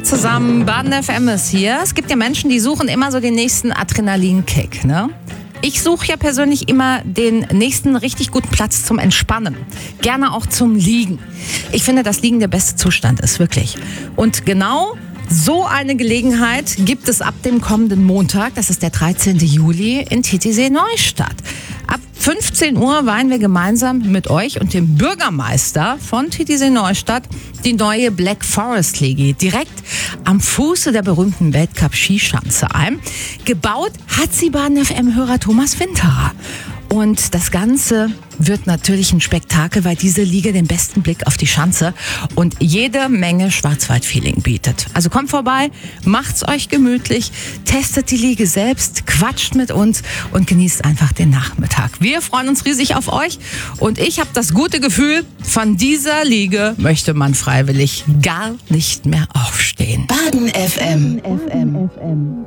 zusammen, Baden FM ist hier. Es gibt ja Menschen, die suchen immer so den nächsten Adrenalinkick, ne? Ich suche ja persönlich immer den nächsten richtig guten Platz zum Entspannen. Gerne auch zum Liegen. Ich finde, dass Liegen der beste Zustand ist, wirklich. Und genau so eine Gelegenheit gibt es ab dem kommenden Montag, das ist der 13. Juli, in Titisee Neustadt. Ab 15 Uhr weihen wir gemeinsam mit euch und dem Bürgermeister von Titisee Neustadt die neue Black Forest Liege direkt am Fuße der berühmten Weltcup-Skischanze ein. Gebaut hat sie Baden FM-Hörer Thomas Winterer. Und das Ganze wird natürlich ein Spektakel, weil diese Liege den besten Blick auf die Schanze und jede Menge Schwarzwald-Feeling bietet. Also kommt vorbei, macht's euch gemütlich, testet die Liege selbst, quatscht mit uns und genießt einfach den Nachmittag. Wir freuen uns riesig auf euch und ich habe das gute Gefühl, von dieser Liege möchte man freiwillig gar nicht mehr aufstehen. Baden FM.